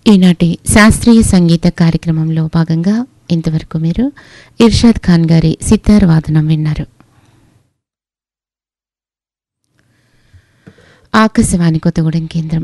ఈనాటి శాస్త్రీయ సంగీత కార్యక్రమంలో భాగంగా ఇంతవరకు మీరు ఇర్షాద్ ఖాన్ గారి సితార్ వాదనం విన్నారు. ఆకాశవాణి కొత్తగూడెం కేంద్రం